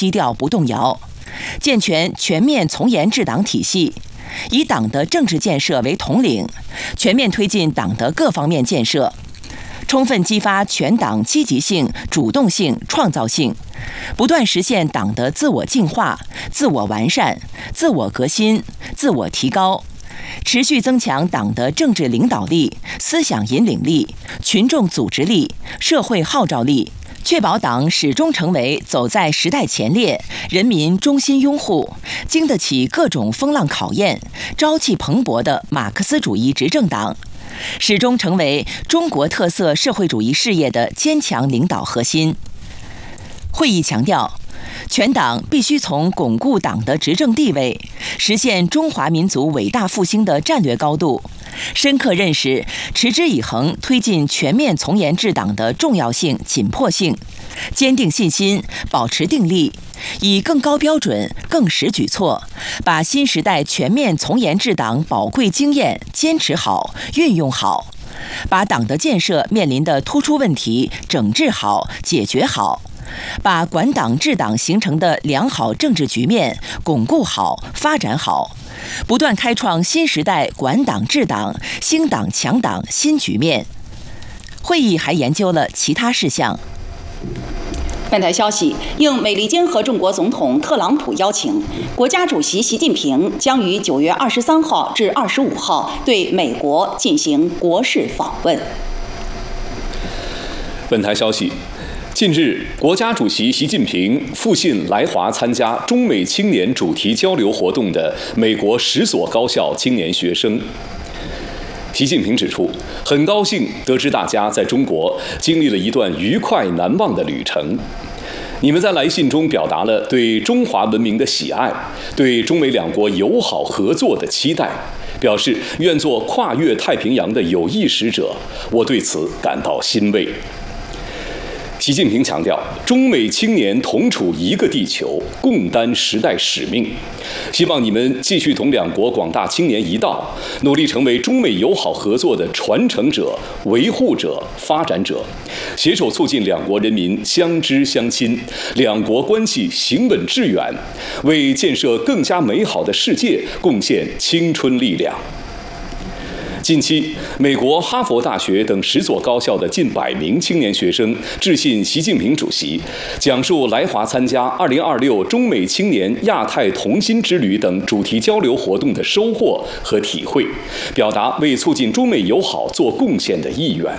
基调不动摇，健全全面从严治党体系，以党的政治建设为统领，全面推进党的各方面建设，充分激发全党积极性、主动性、创造性，不断实现党的自我净化、自我完善、自我革新、自我提高，持续增强党的政治领导力、思想引领力、群众组织力、社会号召力，确保党始终成为走在时代前列、人民衷心拥护、经得起各种风浪考验、朝气蓬勃的马克思主义执政党，始终成为中国特色社会主义事业的坚强领导核心。会议强调，全党必须从巩固党的执政地位、实现中华民族伟大复兴的战略高度，深刻认识持之以恒推进全面从严治党的重要性、紧迫性，坚定信心，保持定力，以更高标准、更实举措，把新时代全面从严治党宝贵经验坚持好、运用好，把党的建设面临的突出问题整治好、解决好，把管党治党形成的良好政治局面巩固好、发展好，不断开创新时代管党治党、兴党强党新局面。会议还研究了其他事项。 本台消息，应美利坚合众国总统特朗普邀请，国家主席习近平将于9月23号至25号对美国进行国事访问。 本台消息，近日，国家主席习近平复信来华参加中美青年主题交流活动的美国10所高校青年学生。习近平指出，很高兴得知大家在中国经历了一段愉快难忘的旅程。你们在来信中表达了对中华文明的喜爱，对中美两国友好合作的期待，表示愿做跨越太平洋的有益使者，我对此感到欣慰。习近平强调，中美青年同处一个地球，共担时代使命，希望你们继续同两国广大青年一道，努力成为中美友好合作的传承者、维护者、发展者，携手促进两国人民相知相亲，两国关系行稳致远，为建设更加美好的世界贡献青春力量。近期，美国哈佛大学等10所高校的近100名青年学生致信习近平主席，讲述来华参加2026中美青年亚太同心之旅等主题交流活动的收获和体会，表达为促进中美友好做贡献的意愿。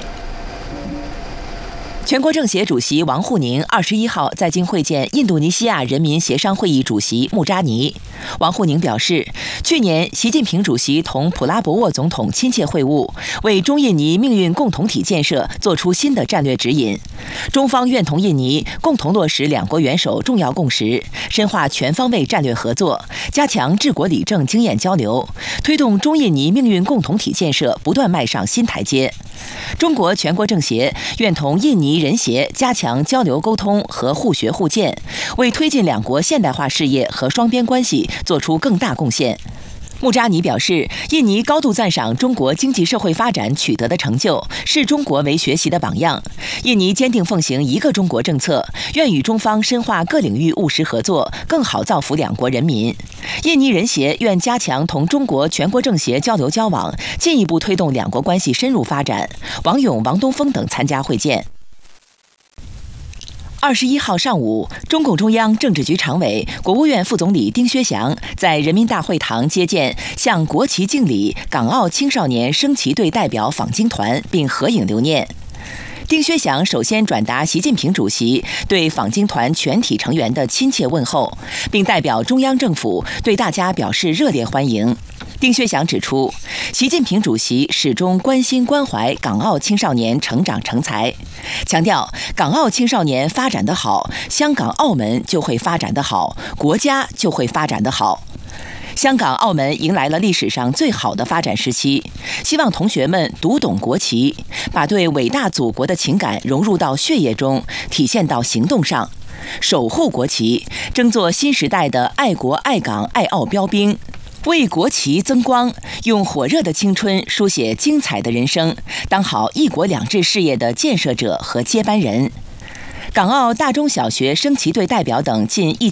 全国政协主席王沪宁21号在京会见印度尼西亚人民协商会议主席穆扎尼。王沪宁表示，去年习近平主席同普拉博沃总统亲切会晤，为中印尼命运共同体建设作出新的战略指引。中方愿同印尼共同落实两国元首重要共识，深化全方位战略合作，加强治国理政经验交流，推动中印尼命运共同体建设不断迈上新台阶。中国全国政协愿同印尼人协加强交流沟通和互学互鉴，为推进两国现代化事业和双边关系做出更大贡献。穆扎尼表示，印尼高度赞赏中国经济社会发展取得的成就，视中国为学习的榜样。印尼坚定奉行一个中国政策，愿与中方深化各领域务实合作，更好造福两国人民。印尼人协愿加强同中国全国政协交流交往，进一步推动两国关系深入发展。王勇、王东峰等参加会见。21号上午，中共中央政治局常委、国务院副总理丁薛祥在人民大会堂接见向国旗敬礼港澳青少年升旗队代表访京团，并合影留念。丁薛祥首先转达习近平主席对访京团全体成员的亲切问候，并代表中央政府对大家表示热烈欢迎。丁薛祥指出，习近平主席始终关心关怀港澳青少年成长成才，强调港澳青少年发展得好，香港、澳门就会发展得好，国家就会发展得好。香港、澳门迎来了历史上最好的发展时期，希望同学们读懂国旗，把对伟大祖国的情感融入到血液中，体现到行动上，守护国旗，争做新时代的爱国爱港爱澳标兵，为国旗增光，用火热的青春书写精彩的人生，当好一国两制事业的建设者和接班人。港澳大中小学升旗队代表等近1000